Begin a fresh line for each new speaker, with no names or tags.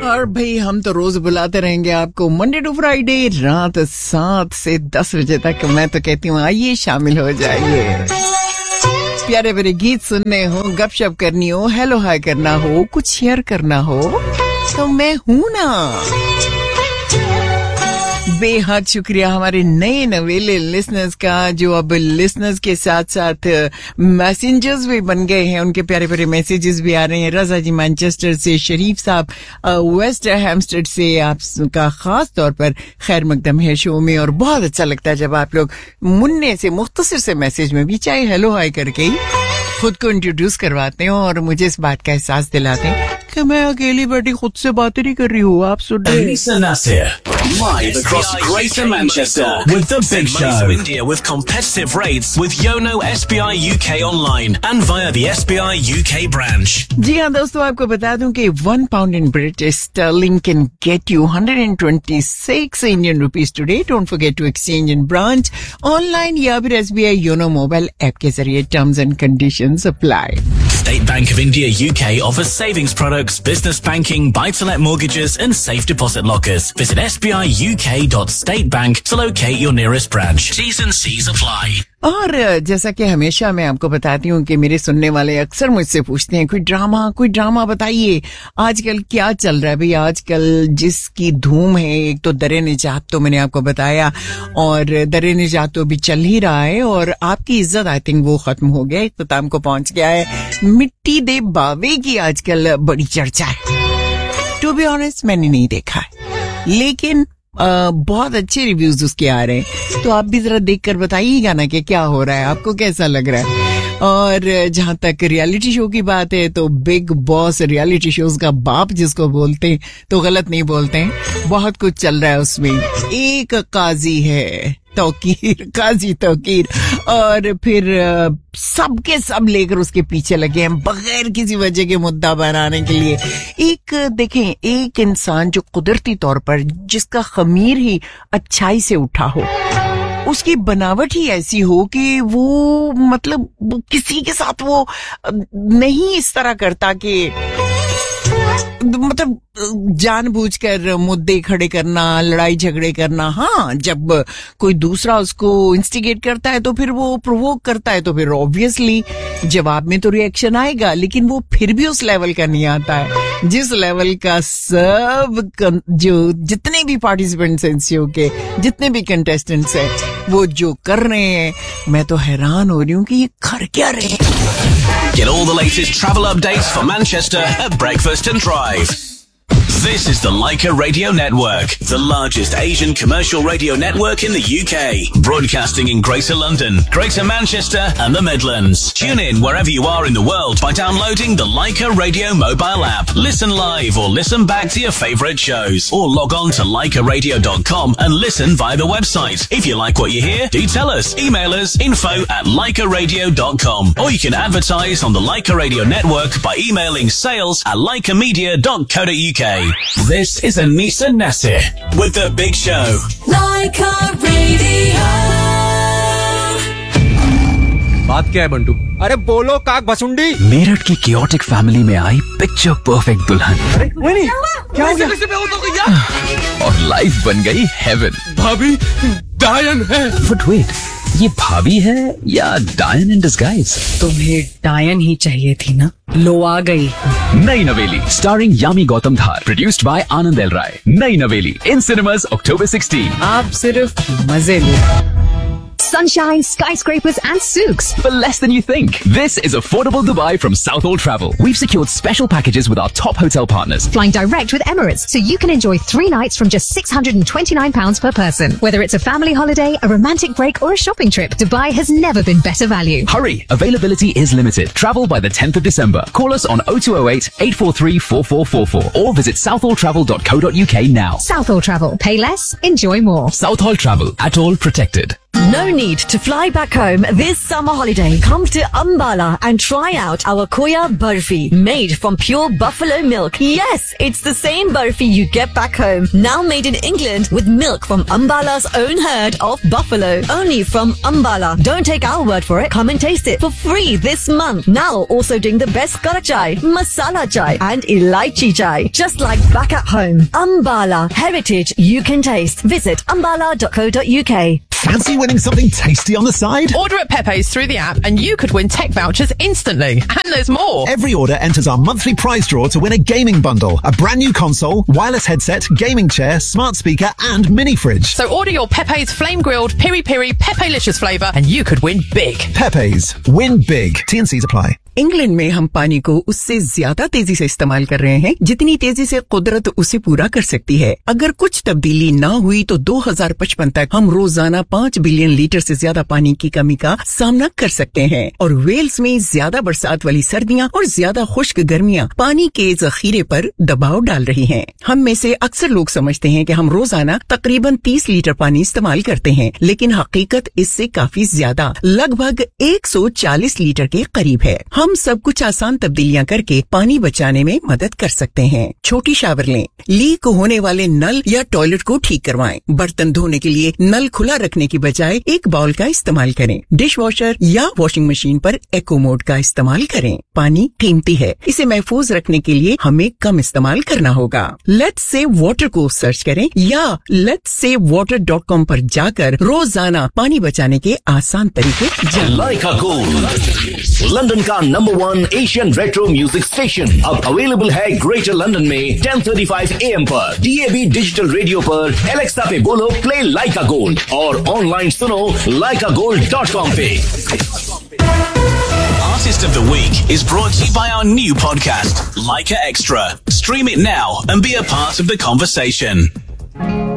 और भाई हम तो रोज बुलाते रहेंगे आपको मंडे टू फ्राइडे रात 7 से 10 बजे तक। मैं तो कहती हूँ आइए शामिल हो जाइए। प्यारे प्यारे गीत सुनने हो, गपशप करनी हो, हेलो हाय करना हो, कुछ शेयर करना हो तो मैं हूं ना। बेहद शुक्रिया हमारे नए नवेले लिसनर्स का, जो अब लिसनर्स के साथ साथ मैसेंजर्स भी बन गए हैं। उनके प्यारे प्यारे मैसेजेस भी आ रहे हैं। रजा जी मैनचेस्टर से, शरीफ साहब वेस्ट हैम्स्टेड से, आपका खास तौर पर खैर मकदम है शो में। और बहुत अच्छा लगता है जब आप लोग मुन्ने से मुख्तसर से मैसेज में भी चाहे हेलो हाय करके ही खुद को इंट्रोड्यूस करवाते हैं और मुझे इस बात का एहसास दिलाते हैं कि मैं अकेली बैठी खुद से बातें नहीं कर रही हूँ। आप सुन रहे हैं
live across Greater Manchester with the Big Show. India with competitive rates with Yono SBI UK online and via the SBI UK branch.
जी हाँ दोस्तों, आपको बता दूं कि £1 in British sterling can get you 126 Indian rupees today. Don't forget to exchange in branch, online या फिर SBI Yono mobile app के जरिए. Terms and conditions apply.
State Bank of India UK offers savings products, business banking, buy-to-let mortgages and safe deposit lockers. Visit sbiuk.statebank to locate your nearest branch. T's and C's apply.
और जैसा कि हमेशा मैं आपको बताती हूँ कि मेरे सुनने वाले अक्सर मुझसे पूछते हैं कोई ड्रामा बताइए, आजकल क्या चल रहा है भाई। आजकल जिसकी धूम है, एक तो दरे निजात तो मैंने आपको बताया, और दरे निजात तो भी चल ही रहा है। और आपकी इज्जत आई थिंक वो खत्म हो गया, इख्तिताम को पहुंच गया है। मिट्टी दे बावे की आजकल बड़ी चर्चा है। टू बी ऑनेस्ट मैंने नहीं देखा है, लेकिन बहुत अच्छे रिव्यूज उसके आ रहे हैं। तो आप भी जरा देखकर बताइएगा ना कि क्या हो रहा है, आपको कैसा लग रहा है। और जहां तक रियलिटी शो की बात है तो बिग बॉस रियलिटी शोज का बाप जिसको बोलते हैं तो गलत नहीं बोलते हैं। बहुत कुछ चल रहा है उसमें। एक काजी है काजी तौकीर, और फिर सबके सब लेकर उसके पीछे लगे हैं बगैर किसी वजह के मुद्दा बनाने के लिए। एक इंसान जो कुदरती तौर पर जिसका खमीर ही अच्छाई से उठा हो, उसकी बनावट ही ऐसी हो कि वो मतलब किसी के साथ वो नहीं इस तरह करता कि मतलब जानबूझकर मुद्दे खड़े करना, लड़ाई झगड़े करना। हाँ, जब कोई दूसरा उसको इंस्टिगेट करता है तो फिर वो प्रोवोक करता है तो फिर ऑब्वियसली जवाब में तो रिएक्शन आएगा, लेकिन वो फिर भी उस लेवल का नहीं आता है जिस लेवल का सब जो जितने भी पार्टिसिपेंट्स हैं शो के, जितने भी कंटेस्टेंट्स हैं, वो जो कर रहे हैं। मैं तो हैरान हो रही हूँ कि ये कर क्या रहे हैं।
Get all the latest travel updates for Manchester at Breakfast and Drive. This is the Leica Radio Network, the largest Asian commercial radio network in the UK, broadcasting in Greater London, Greater Manchester and the Midlands. Tune in wherever you are in the world by downloading the Leica Radio mobile app. Listen live or listen back to your favourite shows, or log on to leicaradio.com and listen via the website. If you like what you hear, do tell us. Email us info@leicaradio.com, or you can advertise on the Leica Radio Network by emailing sales@leicamedia.co.uk. This is Anisa Nasir with The Big Show.
Leica Radio.
बात क्या है बंटू? अरे बोलो काक भसुंडी।
मेरठ की chaotic family में आई picture perfect दुल्हन।
अरे नहीं, क्या हो गया?
और लाइफ बन गई हेवन।
भाभी डायन है।
बट वेट, ये भाभी है या डायन इन डिस्गाइज?
तुम्हें डायन ही चाहिए थी ना, लो आ गई।
नई नवेली starring Yami Gautam Dhar, produced by Anand L राय। नई नवेली इन सिनेमास October 16।
आप सिर्फ मजे लो।
Sunshine, skyscrapers and souks
for less than you think. This is affordable Dubai from Southall Travel. We've secured special packages with our top hotel partners.
Flying direct with Emirates, so you can enjoy 3 nights from just £629 per person. Whether it's a family holiday, a romantic break or a shopping trip, Dubai has never been better value.
Hurry! Availability is limited. Travel by the 10th of December. Call us on 0208 843 4444 or visit southalltravel.co.uk now.
Southall Travel. Pay less, enjoy more.
Southall Travel. At all protected.
No need to fly back home this summer holiday. Come to Ambala and try out our Khoya Barfi, made from pure buffalo milk. Yes, it's the same barfi you get back home, now made in England with milk from Ambala's own herd of buffalo. Only from Ambala. Don't take our word for it. Come and taste it for free this month. Now also doing the best karak chai, masala chai and elaichi chai. Just like back at home. Ambala. Heritage you can taste. Visit ambala.co.uk.
Fancy winning something tasty on the side?
Order at Pepe's through the app and you could win tech vouchers instantly. And there's more.
Every order enters our monthly prize draw to win a gaming bundle, a brand new console, wireless headset, gaming chair, smart speaker and mini fridge.
So order your Pepe's Flame Grilled Piri Piri Pepe-licious flavour and you could win big.
Pepe's. Win big. T&Cs apply.
England में हम पानी को उससे ज्यादा तेजी से इस्तेमाल कर रहे हैं जितनी तेजी से कुदरत उसे पूरा कर सकती है। अगर कुछ तब्दीली ना हुई तो 2055 तक हम रोजाना 5 बिलियन लीटर से ज्यादा पानी की कमी का सामना कर सकते हैं। और वेल्स में ज्यादा बरसात वाली सर्दियां और ज्यादा खुश्क गर्मियां पानी के जखीरे पर दबाव डाल रही हैं। हम में से अक्सर लोग समझते हैं कि हम रोजाना तकरीबन 30 लीटर पानी इस्तेमाल करते हैं, लेकिन हकीकत इससे काफी ज्यादा, लगभग 140 लीटर के करीब है। हम सब कुछ आसान तब्दीलियां करके पानी बचाने में मदद कर सकते हैं। छोटी शावर लें, लीक होने वाले नल या टॉयलेट को ठीक करवाएं, बर्तन धोने के लिए नल खुला रखने की बजाय एक बाउल का इस्तेमाल करें, डिश वॉशर या वॉशिंग मशीन पर एको मोड का इस्तेमाल करें। पानी कीमती है, इसे महफूज रखने के लिए हमें कम इस्तेमाल करना होगा। लेट्स सेव वाटर को सर्च करें या letssavewater.com पर जाकर रोजाना पानी बचाने के आसान तरीके जानें।
Leica Gold, लंदन का number 1 Asian retro music station, अब अवेलेबल है ग्रेटर लंदन में 10:35 AM पर, DAB डिजिटल रेडियो पर, एलेक्सा पे बोलो प्ले लाइका गोल्ड और ऑनलाइन सुनो leicagold.com पे। Artist of the Week is brought to you by our new podcast, Leica Extra. Stream it now and be a part of the conversation.